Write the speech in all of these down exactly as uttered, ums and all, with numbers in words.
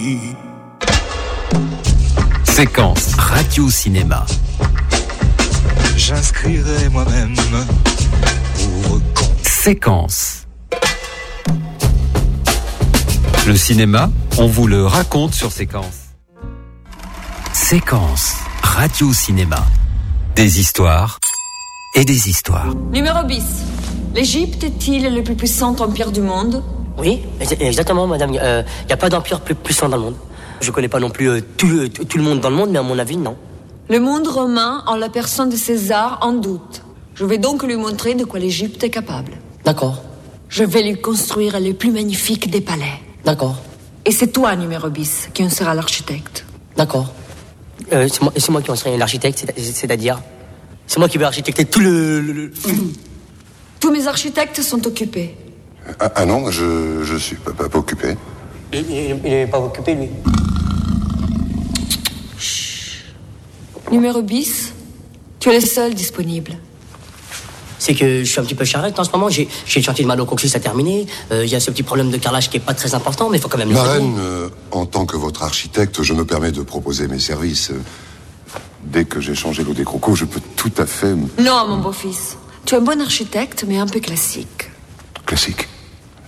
Séquence radio-cinéma. J'inscrirai moi-même pour con. Séquence. Le cinéma, on vous le raconte sur Séquence. Séquence radio-cinéma. Des histoires et des histoires. Numéro bis. L'Égypte est-il le plus puissant empire du monde ? Oui, exactement, madame. Il euh, n'y a pas d'empire plus puissant dans le monde. Je ne connais pas non plus euh, tout, le, tout, tout le monde dans le monde, mais à mon avis, non. Le monde romain, en la personne de César, en doute. Je vais donc lui montrer de quoi l'Égypte est capable. D'accord. Je vais lui construire le plus magnifique des palais. D'accord. Et c'est toi, numéro bis, qui en sera l'architecte. D'accord. Euh, c'est, moi, c'est moi qui en serai l'architecte, c'est, c'est-à-dire... C'est moi qui vais architecter tout le... le, le... Tous mes architectes sont occupés. Ah, ah non, je, je suis pas, pas, pas occupé. Il n'est pas occupé, lui. Chut. Numéro bis, tu es le seul disponible. C'est que je suis un petit peu charrette en ce moment. J'ai, j'ai le chantier de Malo Coxis à terminer. Il euh, y a ce petit problème de carrelage qui est pas très important, mais il faut quand même le Ma faire. reine, euh, en tant que votre architecte, je me permets de proposer mes services. Dès que j'ai changé l'eau des crocos, je peux tout à fait... Non, mon beau-fils. Tu es un bon architecte, mais un peu classique. Classique. C'est-à-dire ?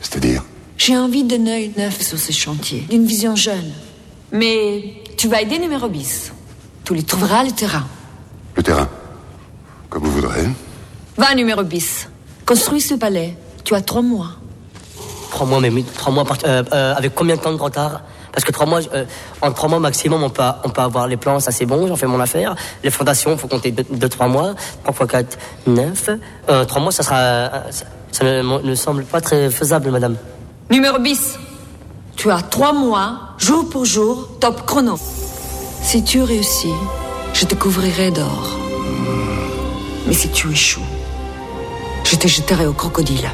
J'ai envie d'un œil neuf sur ce chantier, d'une vision jeune. Mais tu vas aider numéro bis. Tu lui trouveras le terrain. Le terrain ? Comme vous voudrez. Va, numéro bis. Construis ce palais. Tu as trois mois. Trois mois, mais trois mois par, euh, euh, avec combien de temps de retard ? Parce que trois mois, euh, en trois mois maximum, on peut, on peut avoir les plans, ça c'est bon, j'en fais mon affaire. Les fondations, il faut compter deux, deux, trois mois. Trois fois quatre, neuf. Euh, trois mois, ça sera, euh, ça, ça ne me semble pas très faisable, madame. Numéro bis. Tu as trois mois, jour pour jour, top chrono. Si tu réussis, je te couvrirai d'or. Mais si tu échoues, je te jeterai au crocodile.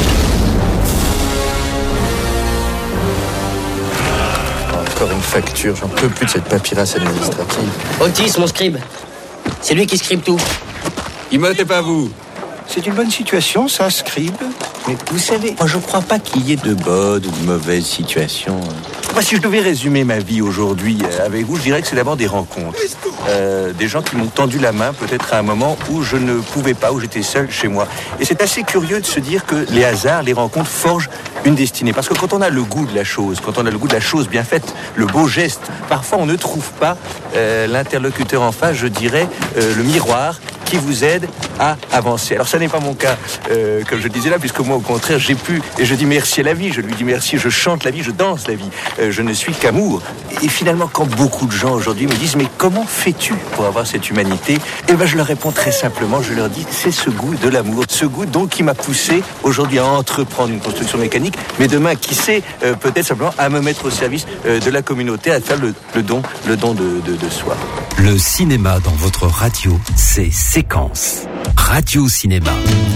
Encore une facture, j'en peux plus de cette paperasse administrative. Otis, mon scribe. C'est lui qui scribe tout. Il me pas vous. C'est une bonne situation, ça, scribe. Mais vous savez, moi je crois pas qu'il y ait de bonnes ou de mauvaises situations. Moi, si je devais résumer ma vie aujourd'hui avec vous, je dirais que c'est d'abord des rencontres. Euh, des gens qui m'ont tendu la main, peut-être à un moment où je ne pouvais pas, où j'étais seul chez moi. Et c'est assez curieux de se dire que les hasards, les rencontres forgent une destinée. Parce que quand on a le goût de la chose, quand on a le goût de la chose bien faite, le beau geste, parfois on ne trouve pas euh, l'interlocuteur en face, je dirais, euh, le miroir qui vous aide à avancer. Alors ça n'est pas mon cas, euh, comme je disais là, puisque moi au contraire j'ai pu, et je dis merci à la vie, je lui dis merci, je chante la vie, je danse la vie, euh, je ne suis qu'amour. Et finalement quand beaucoup de gens aujourd'hui me disent mais comment fais-tu pour avoir cette humanité ? Eh ben je leur réponds très simplement, je leur dis c'est ce goût de l'amour, ce goût donc qui m'a poussé aujourd'hui à entreprendre une construction mécanique, mais demain qui sait euh, peut-être simplement à me mettre au service euh, de la communauté, à faire le, le don, le don de, de, de soi. Le cinéma dans votre radio, c'est Séquence radio-cinéma.